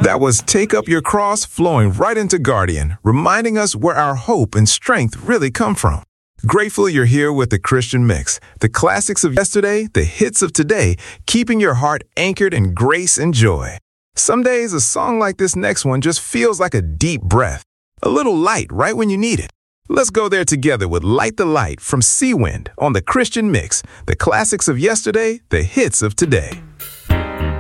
That was Take Up Your Cross flowing right into Guardian, reminding us where our hope and strength really come from. Grateful you're here with the Christian Mix, the classics of yesterday, the hits of today, keeping your heart anchored in grace and joy. Some days a song like this next one just feels like a deep breath, a little light right when you need it. Let's go there together with Light the Light from Seawind on the Christian Mix, the classics of yesterday, the hits of today.